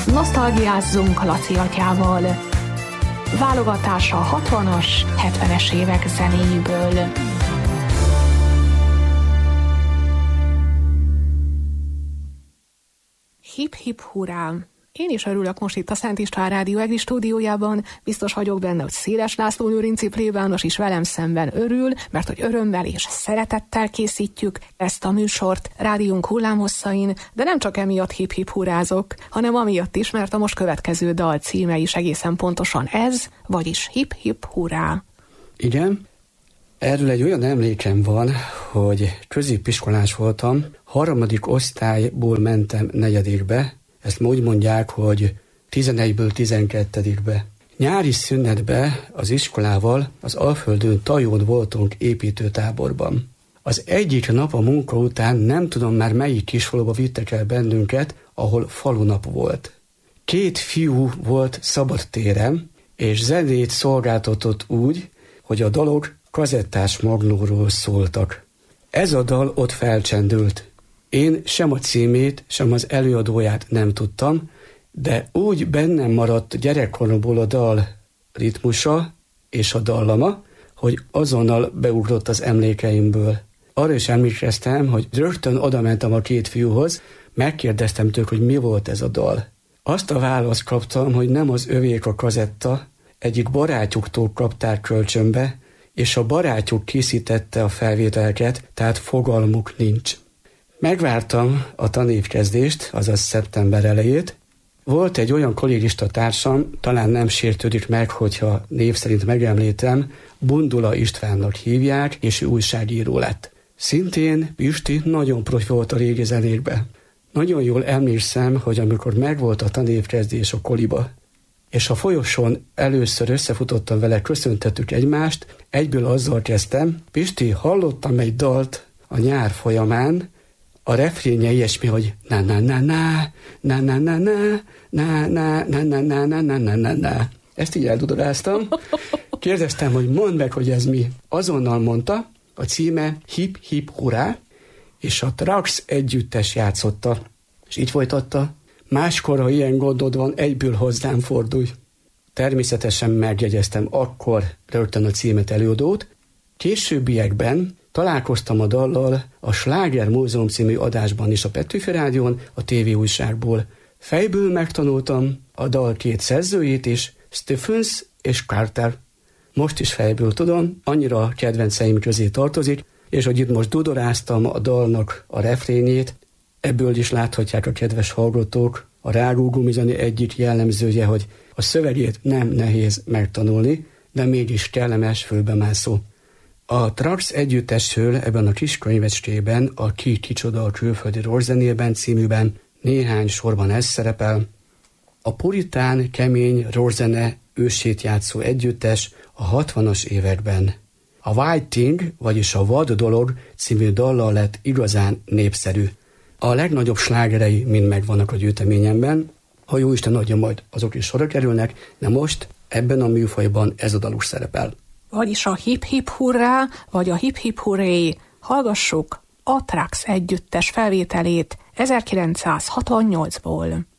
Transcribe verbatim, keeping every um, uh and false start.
Nosztalgiázzunk Laci atyával. Válogatása a hatvanas, hetvenes évek zenéjéből. Hip-hip hurrá! Én is örülök most itt a Szent István Rádió Egri stúdiójában, biztos vagyok benne, hogy Széles László Lőrinci plébános is velem szemben örül, mert hogy örömmel és szeretettel készítjük ezt a műsort rádiónk hullámhosszain, de nem csak emiatt hip-hip hurrázok, hanem amiatt is, mert a most következő dal címe is egészen pontosan ez, vagyis hip-hip hurrá. Igen, erről egy olyan emlékem van, hogy középiskolás voltam, harmadik osztályból mentem negyedikbe, ezt úgy mondják, hogy tizenegyből tizenkettedikbe. Nyári szünetbe az iskolával az Alföldön Tajón voltunk építőtáborban. Az egyik nap a munka után nem tudom már melyik kisfaluba vittek el bennünket, ahol falunap volt. Két fiú volt szabadtéren, és zenét szolgáltatott úgy, hogy a dalok kazettás magnóról szóltak. Ez a dal ott felcsendült. Én sem a címét, sem az előadóját nem tudtam, de úgy bennem maradt gyerekkoromból a dal ritmusa és a dallama, hogy azonnal beugrott az emlékeimből. Arra is emlékeztem, hogy rögtön odamentem a két fiúhoz, megkérdeztem tőlük, hogy mi volt ez a dal. Azt a választ kaptam, hogy nem az övék a kazetta, egyik barátjuktól kapták kölcsönbe, és a barátjuk készítette a felvételeket, tehát fogalmuk nincs. Megvártam a tanévkezdést, azaz szeptember elejét. Volt egy olyan kollégista társam, talán nem sértődik meg, hogyha név szerint megemlítem, Bundula Istvánnak hívják, és ő újságíró lett. Szintén Pisti nagyon profi volt a régi zenékbe. Nagyon jól emlékszem, hogy amikor megvolt a tanévkezdés a koliba, és a folyosón először összefutottam vele, köszöntettük egymást, egyből azzal kezdtem, Pisti, hallottam egy dalt a nyár folyamán, a refrénje ilyesmi, hogy na na na na na na na na na na na na na na na na na na. Ezt így eldudoráztam. Kérdeztem, hogy mondd meg, hogy ez mi. Azonnal mondta, a címe Hip Hip Hurrá, és a Trax együttes játszotta. És így folytatta, máskor, ha ilyen gondod van, egyből hozzám fordulj. Természetesen megjegyeztem akkor rögtön a címet, előadót. Későbbiekben találkoztam a dallal a Sláger Múzeum című adásban is a Petőfi Rádión, a tévéújságból. Fejből megtanultam a dal két szerzőjét is, Stephens és Carter. Most is fejből tudom, annyira a kedvenceim közé tartozik, és hogy itt most dudoráztam a dalnak a refrénjét, ebből is láthatják a kedves hallgatók, a rágógumizani egyik jellemzője, hogy a szövegét nem nehéz megtanulni, de mégis kellemes, fölbemászó. A Trax együttesről ebben a kis könyvecskében, a Ki kicsoda a külföldi rockzenében címűben néhány sorban ez szerepel. A puritán, kemény rockzene ősét játszó együttes a hatvanas években. A Wild Thing, vagyis a Vad dolog című dallal lett igazán népszerű. A legnagyobb slágerei mind megvannak a gyűjteményemben, ha jóisten adja, majd azok is sorra kerülnek, de most ebben a műfajban ez a dalus szerepel. Vagyis a hip-hip hurrá, vagy a hip-hip hurré. Hallgassuk a Trax együttes felvételét ezerkilencszázhatvannyolcból.